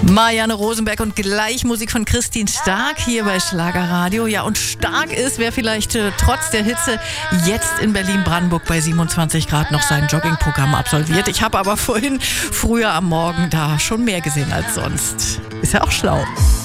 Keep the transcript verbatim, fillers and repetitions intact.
Marianne Rosenberg und gleich Musik von Christine Stark hier bei Schlagerradio. Ja, und stark ist, wer vielleicht äh, trotz der Hitze jetzt in Berlin-Brandenburg bei siebenundzwanzig Grad noch sein Joggingprogramm absolviert. Ich habe aber vorhin früher am Morgen da schon mehr gesehen als sonst. Ist ja auch schlau.